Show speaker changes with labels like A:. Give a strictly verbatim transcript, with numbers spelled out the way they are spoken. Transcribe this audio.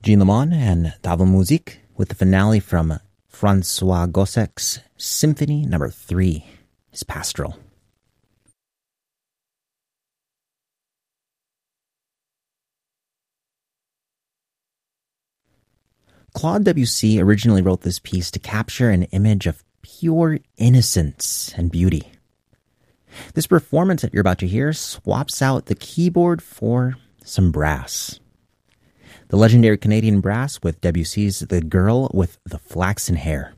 A: Jean Lemon and Table Musique with the finale from Francois Gossec's Symphony Number Three, his Pastoral. Claude Debussy originally wrote this piece to capture an image of pure innocence and beauty. This performance that you're about to hear swaps out the keyboard for some brass. The legendary Canadian brass with Debussy's The Girl with the Flaxen Hair.